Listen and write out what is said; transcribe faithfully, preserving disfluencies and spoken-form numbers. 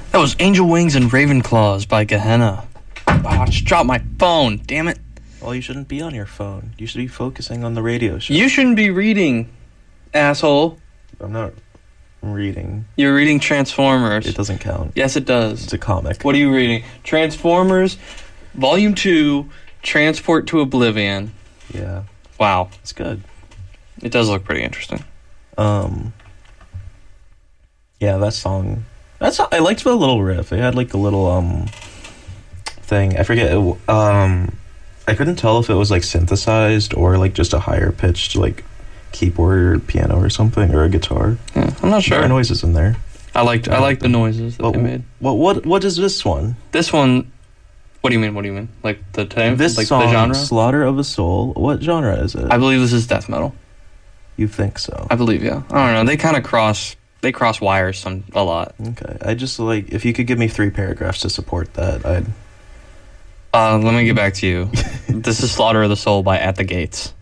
That was Angel Wings and Ravenclaws by Gehenna. Oh, I just dropped my phone. Damn it. Well, you shouldn't be on your phone. You should be focusing on the radio show. You shouldn't be reading, asshole. I'm not reading. You're reading Transformers. It doesn't count. Yes, it does. It's a comic. What are you reading? Transformers, Volume two, Transport to Oblivion. Yeah. Wow. It's good. It does look pretty interesting. Um. Yeah, that song. That's I liked the little riff. It had like a little um thing. I forget. It, um, I couldn't tell if it was like synthesized or like just a higher pitched like keyboard or piano or something or a guitar. Yeah, I'm not sure. There are noises in there. I liked I liked the noises that But they made. What what what is this one? This one. What do you mean? What do you mean? Like the time? This like song, the genre? Slaughter of a Soul. What genre is it? I believe this is death metal. You think so? I believe, yeah. I don't know. They kind of cross. They cross wires some a lot. Okay. I just like if you could give me three paragraphs to support that, I'd. Uh, let me get back to you. This is Slaughter of the Soul by At the Gates.